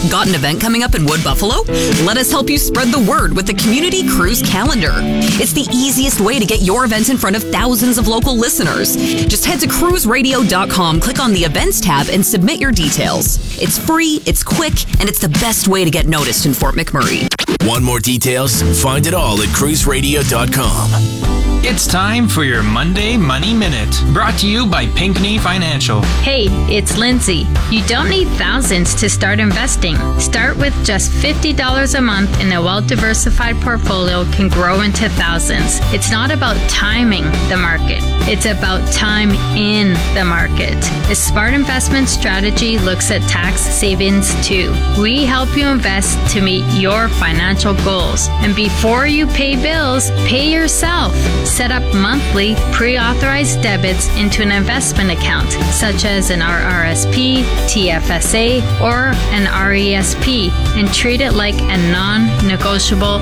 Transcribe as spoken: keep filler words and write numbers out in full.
Got an event coming up in Wood Buffalo? Let us help you spread the word with the Community Cruise Calendar. It's the easiest way to get your event in front of thousands of local listeners. Just head to cruise radio dot com, click on the Events tab, and submit your details. It's free, it's quick, and it's the best way to get noticed in Fort McMurray. Want more details? Find it all at cruise radio dot com. It's time for your Monday Money Minute, brought to you by Pinckney Financial. Hey, it's Lindsay. You don't need thousands to start investing. Start with just fifty dollars a month and a well-diversified portfolio can grow into thousands. It's not about timing the market. It's about time in the market. A smart investment strategy looks at tax savings too. We help you invest to meet your financial goals. And before you pay bills, pay yourself. Set up monthly pre-authorized debits into an investment account, such as an R R S P, T F S A, or an R E S P, and treat it like a non-negotiable